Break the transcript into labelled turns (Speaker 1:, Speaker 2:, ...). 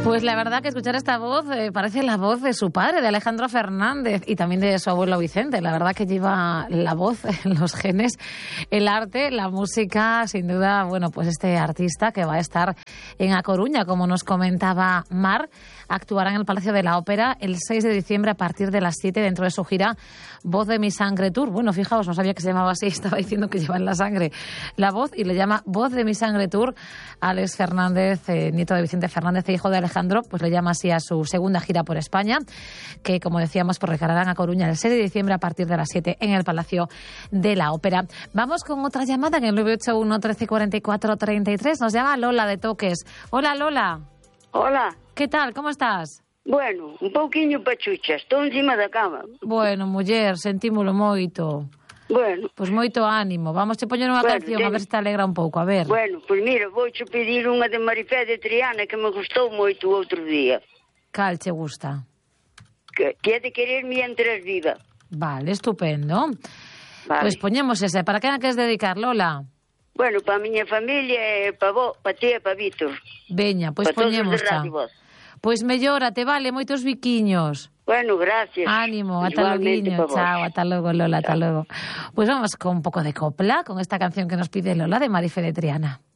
Speaker 1: Pues la verdad que escuchar esta voz parece la voz de su padre, de Alejandro Fernández, y también de su abuelo Vicente. La verdad que lleva la voz, los genes, el arte, la música, sin duda, bueno, pues este artista que va a estar en A Coruña, como nos comentaba Mar, actuará en el Palacio de la Ópera el 6 de diciembre a partir de las 7 dentro de su gira Voz de mi sangre tour. Bueno, fijaos, no sabía que se llamaba así, estaba diciendo que lleva en la sangre la voz y le llama Voz de mi sangre tour. Alex Fernández, nieto de Vicente Fernández e hijo de Alejandro, pues le llama así a su segunda gira por España, que como decíamos, pues recargarán a Coruña el 6 de diciembre a partir de las 7 en el Palacio de la Ópera. Vamos con otra llamada en el 981 13 44 33. Nos llama Lola de Toques. Hola, Lola.
Speaker 2: Hola.
Speaker 1: ¿Qué tal? ¿Cómo estás?
Speaker 2: Bueno, un pouquiño pachucha, estou encima da cama.
Speaker 1: Bueno, muller, sentímolo moito.
Speaker 2: Bueno.
Speaker 1: Pois moito ánimo. Vamos a poñer unha canción a ver se te alegra un pouco, a ver.
Speaker 2: Bueno, pois mira, vouche pedir unha de Marifé de Triana que me gustou moito o outro día.
Speaker 1: Cal che gusta?
Speaker 2: Que é de querer mientras viva.
Speaker 1: Vale, estupendo.
Speaker 2: Vale.
Speaker 1: Pois poñemos ese. Para quen a queres dedicar, Lola?
Speaker 2: Bueno, para a miña familia e para vos, para ti e para Víctor.
Speaker 1: Veña, pois poñemos xa. Pois mellórate, vale, moitos biquiños.
Speaker 2: Bueno, gracias.
Speaker 1: Ánimo, ata loguiño. Chao, ata logo, Lola, ata logo. Pois vamos con un pouco de copla, con esta canción que nos pide Lola de Marifé de Triana.